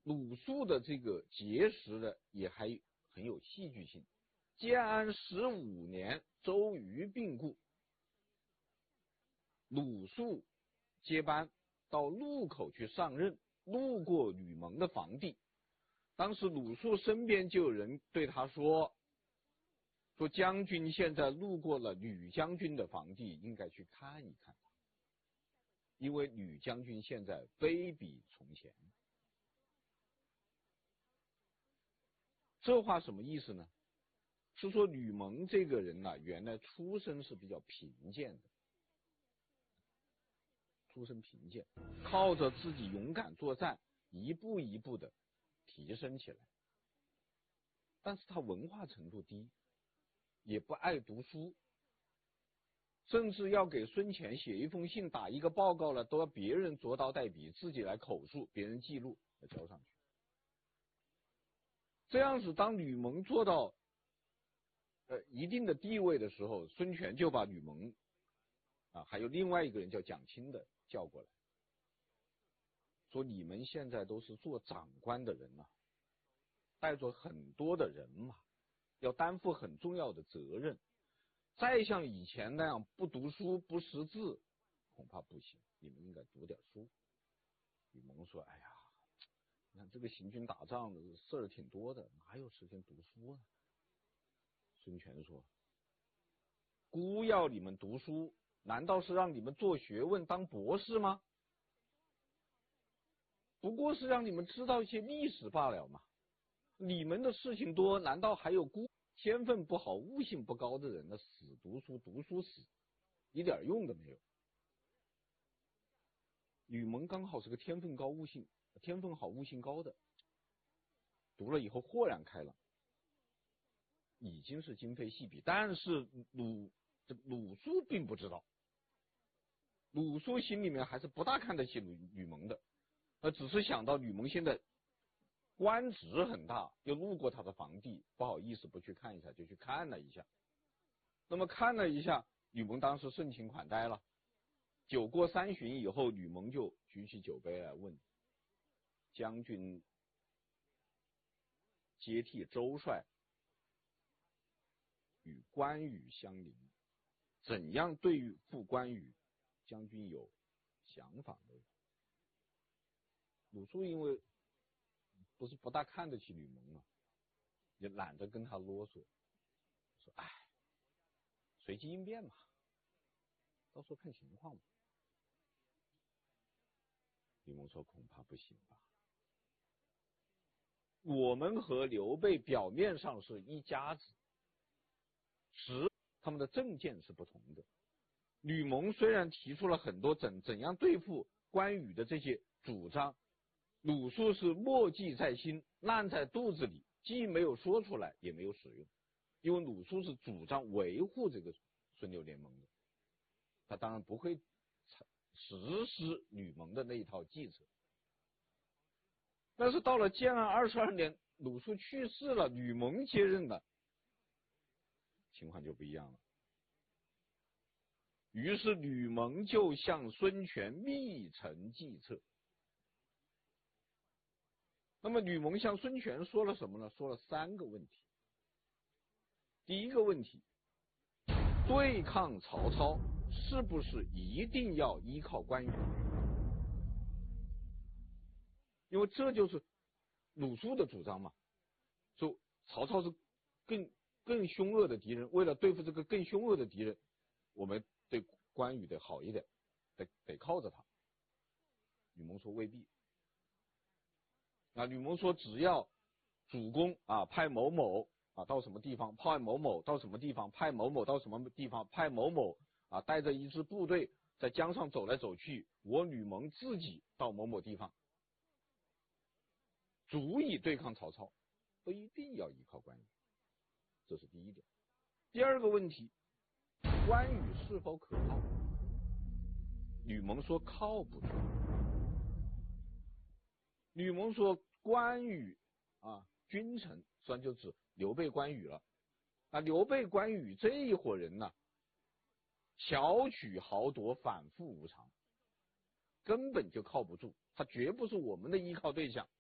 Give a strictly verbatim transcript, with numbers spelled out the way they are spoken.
鲁肃的这个结识的也还很有戏剧性。建安十五年，周瑜病故，鲁肃接班到路口去上任，路过吕蒙的房地，当时鲁肃身边就有人对他说说将军现在路过了吕将军的房地，应该去看一看他，因为吕将军现在非比从前。这话什么意思呢？是说吕蒙这个人呢、啊，原来出身是比较贫贱的，出身贫贱，靠着自己勇敢作战，一步一步的提升起来。但是他文化程度低，也不爱读书，甚至要给孙权写一封信、打一个报告了，都要别人着刀带笔，自己来口述，别人记录来交上去。这样子，当吕蒙做到呃一定的地位的时候，孙权就把吕蒙啊，还有另外一个人叫蒋钦的叫过来，说你们现在都是做长官的人啊，带着很多的人马，要担负很重要的责任，再像以前那样不读书不识字恐怕不行，你们应该读点书。吕蒙说，哎呀，你看这个行军打仗的事儿挺多的，哪有时间读书呢？孙权说，孤要你们读书，难道是让你们做学问当博士吗？不过是让你们知道一些历史罢了嘛。你们的事情多，难道还有孤天分不好悟性不高的人呢？死读书，读书死，一点用都没有。吕蒙刚好是个天分高悟性天分好悟性高的，读了以后豁然开朗，已经是今非昔比。但是鲁这鲁肃并不知道，鲁肃心里面还是不大看得起吕吕蒙的，呃，只是想到吕蒙现在官职很大，又路过他的房地，不好意思不去看一下，就去看了一下。那么看了一下，吕蒙当时盛情款待了。酒过三巡以后，吕蒙就举起酒杯来问将军，接替周帅与关羽相邻，怎样对付关羽？将军有想法没有？鲁肃因为不是不大看得起吕蒙啊，也懒得跟他啰嗦，说哎，随机应变嘛，到时候看情况嘛。吕蒙说，恐怕不行吧，我们和刘备表面上是一家子，实他们的政见是不同的。吕蒙虽然提出了很多怎怎样对付关羽的这些主张，鲁肃是默记在心，烂在肚子里，既没有说出来，也没有使用。因为鲁肃是主张维护这个孙刘联盟的，他当然不会实施吕蒙的那一套计策。但是到了建安二十二年，鲁肃去世了，吕蒙接任了，情况就不一样了。于是吕蒙就向孙权密陈计策。那么吕蒙向孙权说了什么呢？说了三个问题。第一个问题，对抗曹操是不是一定要依靠关羽？因为这就是鲁肃的主张嘛，说曹操是更更凶恶的敌人，为了对付这个更凶恶的敌人，我们对关羽得好一点，得得靠着他。吕蒙说未必。啊，吕蒙说只要主公啊派某某啊到什么地方，派某某到什么地方，派某某到什么地方，派某某啊带着一支部队在江上走来走去，我吕蒙自己到某某地方，足以对抗曹操，不一定要依靠关羽。这是第一点。第二个问题，关羽是否可靠？吕蒙说靠不住。吕蒙说关羽啊，君臣，实际上就指刘备、关羽了。啊，刘备、关羽这一伙人呢、啊，巧取豪夺，反复无常，根本就靠不住，他绝不是我们的依靠对象。